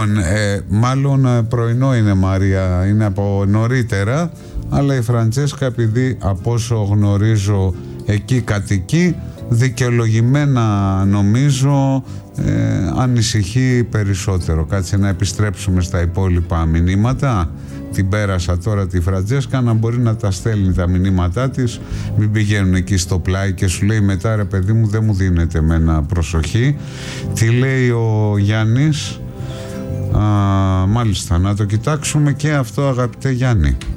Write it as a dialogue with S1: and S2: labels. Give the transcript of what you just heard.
S1: Λοιπόν, μάλλον πρωινό είναι, Μαρία, είναι από νωρίτερα, αλλά η Φραντσέσκα, επειδή από όσο γνωρίζω εκεί κατοικεί, δικαιολογημένα νομίζω ανησυχεί περισσότερο. Κάτσε να επιστρέψουμε στα υπόλοιπα μηνύματα. Την πέρασα τώρα τη Φραντσέσκα, να μπορεί να τα στέλνει τα μηνύματά της, μην πηγαίνουν εκεί στο πλάι και σου λέει μετά, ρε παιδί μου, δεν μου δίνετε εμένα προσοχή. Τι λέει ο Γιάννης? Μάλιστα, να το κοιτάξουμε και αυτό, αγαπητέ Γιάννη.